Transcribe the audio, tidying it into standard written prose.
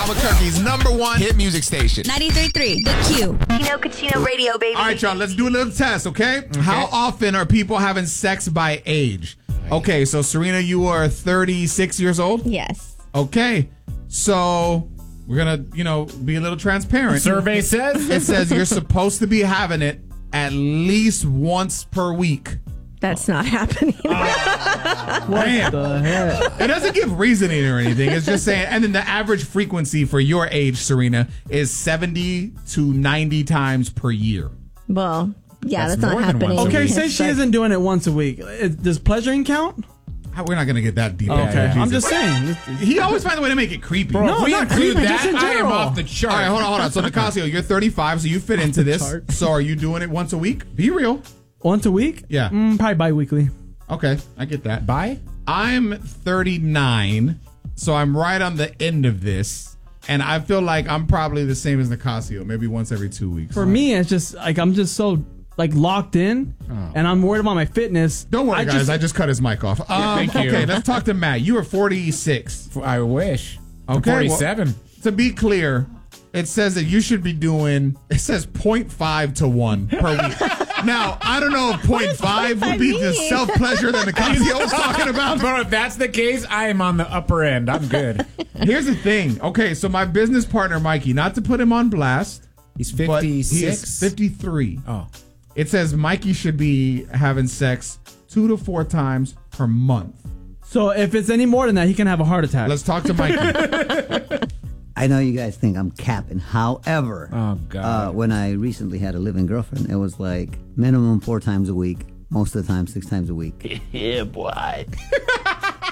Albuquerque's #1 hit music station. 93.3 The Q. Tino Cucino Radio, baby. All right, y'all, let's do a little test, okay? How often are people having sex by age? Okay, so Serena, you are 36 years old? Yes. Okay, so we're going to, be a little transparent. Survey says? It says you're supposed to be having it at least once per week. That's not happening. What the heck? It doesn't give reasoning or anything. It's just saying, and then the average frequency for your age, Serena, is 70 to 90 times per year. Well, yeah, that's not happening. Okay, say she isn't doing it once a week. Does pleasuring count? We're not going to get that deep. Okay, I'm just saying. He always finds a way to make it creepy. Bro, no, not creepy, just in I am general. off the chart. All right, hold on. So, Nicasio, you're 35, so you fit into this. So, are you doing it once a week? Be real. Once a week? Yeah. Probably bi-weekly. Okay, I get that. Bye? I'm 39, so I'm right on the end of this. And I feel like I'm probably the same as Nicasio, maybe once every 2 weeks. For me, it's just like I'm just so locked in, and I'm worried about my fitness. Don't worry, guys. I just cut his mic off. Thank you. Okay, let's talk to Matt. You are 46. I wish. Okay, I'm 47. Well, to be clear, it says that you should be doing, it says 0.5 to 1 per week. Now, I don't know if 0.5 would be the self-pleasure that Nicasio was talking about. Bro, if that's the case, I am on the upper end. I'm good. Here's the thing. Okay, so my business partner, Mikey, not to put him on blast. He's but 56? He is 53. Oh. It says Mikey should be having sex 2 to 4 times per month. So if it's any more than that, he can have a heart attack. Let's talk to Mikey. I know you guys think I'm capping. However, when I recently had a living girlfriend, it was like minimum 4 times a week, most of the time 6 times a week. Yeah, boy.